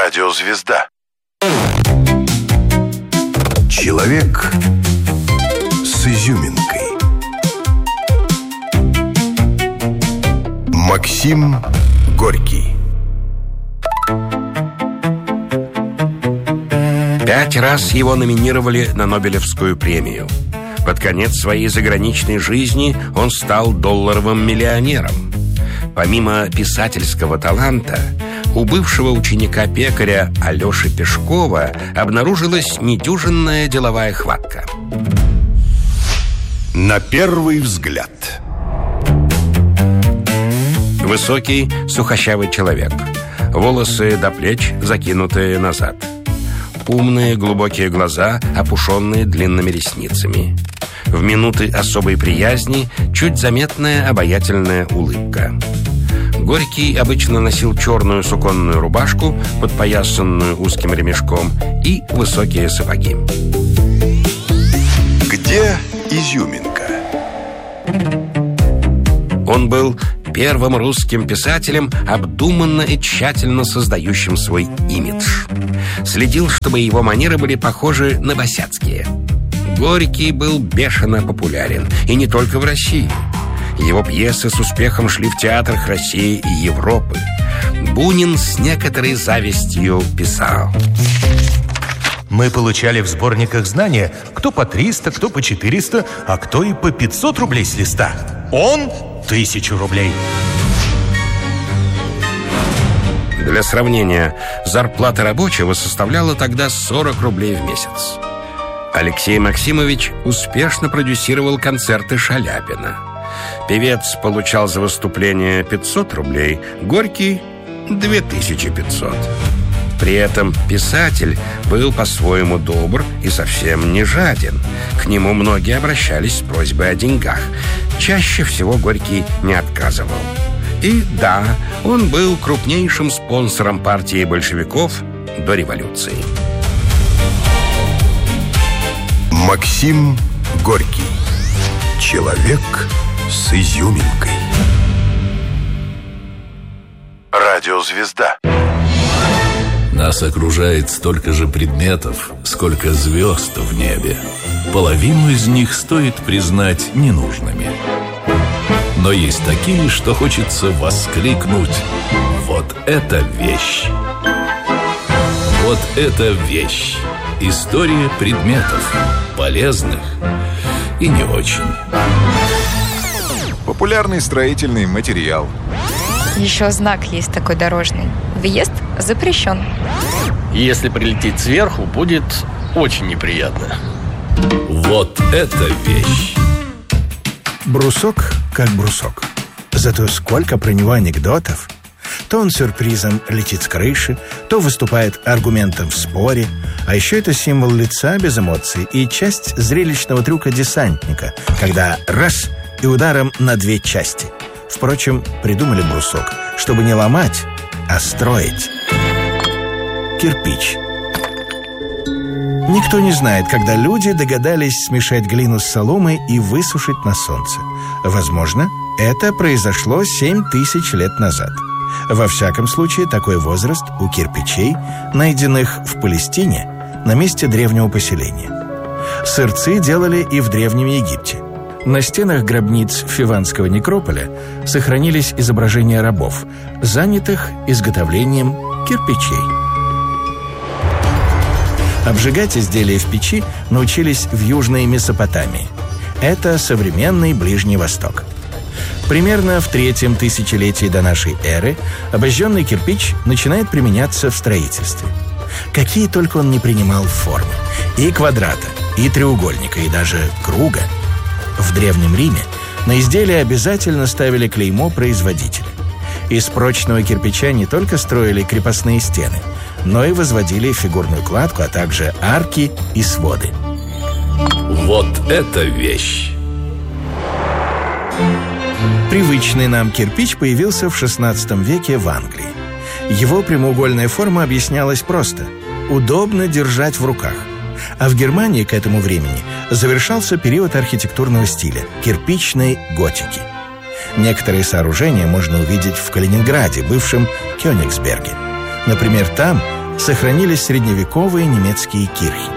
Радиозвезда. Человек с изюминкой. Максим Горький. 5 раз его номинировали на Нобелевскую премию. Под конец своей заграничной жизни он стал долларовым миллионером. Помимо писательского таланта, у бывшего ученика пекаря Алеши Пешкова обнаружилась недюжинная деловая хватка. На первый взгляд. Высокий, сухощавый человек. Волосы до плеч, закинутые назад. Умные, глубокие глаза, опушенные длинными ресницами. В минуты особой приязни чуть заметная обаятельная улыбка. Горький обычно носил черную суконную рубашку, подпоясанную узким ремешком, и высокие сапоги. Где изюминка? Он был первым русским писателем, обдуманно и тщательно создающим свой имидж. Следил, чтобы его манеры были похожи на босяцкие. Горький был бешено популярен, и не только в России. Его пьесы с успехом шли в театрах России и Европы. Бунин с некоторой завистью писал: мы получали в сборниках знания кто по 300, кто по 400, а кто и по 500 рублей с листа. Он 1000 рублей. Для сравнения, зарплата рабочего составляла тогда 40 рублей в месяц. Алексей Максимович успешно продюсировал концерты Шаляпина. Певец получал за выступление 500 рублей, Горький – 2500. При этом писатель был по-своему добр и совсем не жаден. К нему многие обращались с просьбой о деньгах. Чаще всего Горький не отказывал. И да, он был крупнейшим спонсором партии большевиков до революции. Максим Горький. Человек с изюминкой. Радиозвезда. Нас окружает столько же предметов, сколько звезд в небе. Половину из них стоит признать ненужными. Но есть такие, что хочется воскликнуть: вот это вещь! Вот это вещь! История предметов, полезных и не очень. Популярный строительный материал. Еще знак есть такой дорожный: въезд запрещен. Если прилететь сверху, будет очень неприятно. Вот это вещь! Брусок как брусок. Зато сколько про него анекдотов. То он сюрпризом летит с крыши, то выступает аргументом в споре. А еще это символ лица без эмоций и часть зрелищного трюка десантника, когда раз — и ударом на 2 части. Впрочем, придумали брусок, чтобы не ломать, а строить. Кирпич. Никто не знает, когда люди догадались смешать глину с соломой и высушить на солнце. Возможно, это произошло 7000 лет назад. Во всяком случае, такой возраст у кирпичей, найденных в Палестине, на месте древнего поселения. Сырцы делали и в Древнем Египте. На стенах гробниц Фиванского некрополя сохранились изображения рабов, занятых изготовлением кирпичей. Обжигать изделия в печи научились в Южной Месопотамии. Это современный Ближний Восток. Примерно в 3-м тысячелетии до нашей эры обожженный кирпич начинает применяться в строительстве. Какие только он не принимал формы: и квадрата, и треугольника, и даже круга. В Древнем Риме на изделия обязательно ставили клеймо производителя. Из прочного кирпича не только строили крепостные стены, но и возводили фигурную кладку, а также арки и своды. Вот это вещь! Привычный нам кирпич появился в XVI веке в Англии. Его прямоугольная форма объяснялась просто: удобно держать в руках. А в Германии к этому времени завершался период архитектурного стиля – кирпичной готики. Некоторые сооружения можно увидеть в Калининграде, бывшем Кёнигсберге. Например, там сохранились средневековые немецкие кирхи.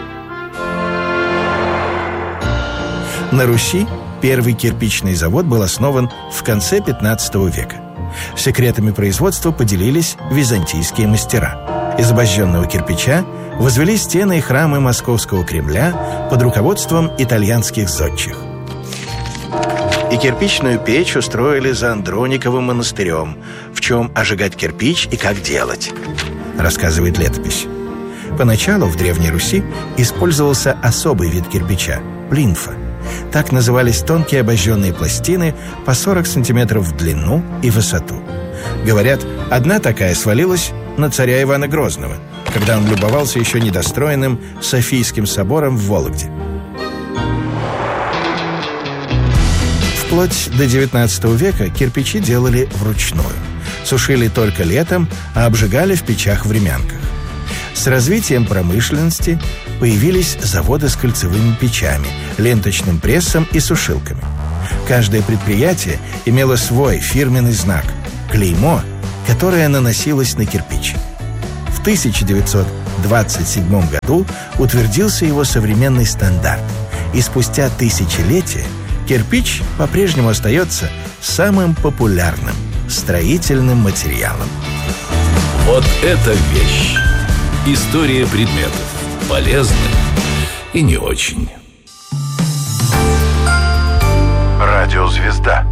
На Руси первый кирпичный завод был основан в конце 15 века. Секретами производства поделились византийские мастера. Из обожженного кирпича возвели стены и храмы Московского Кремля под руководством итальянских зодчих. И кирпичную печь устроили за Андрониковым монастырем, в чем ожигать кирпич и как делать, рассказывает летопись. Поначалу в Древней Руси использовался особый вид кирпича – плинфа. Так назывались тонкие обожженные пластины по 40 сантиметров в длину и высоту. Говорят, одна такая свалилась на царя Ивана Грозного, когда он любовался еще недостроенным Софийским собором в Вологде. Вплоть до XIX века кирпичи делали вручную. Сушили только летом, а обжигали в печах-времянках. С развитием промышленности появились заводы с кольцевыми печами, ленточным прессом и сушилками. Каждое предприятие имело свой фирменный знак – клеймо, которое наносилось на кирпич. В 1927 году утвердился его современный стандарт, и спустя тысячелетия кирпич по-прежнему остается самым популярным строительным материалом. Вот это вещь. История предметов. Полезны и не очень. Радиозвезда.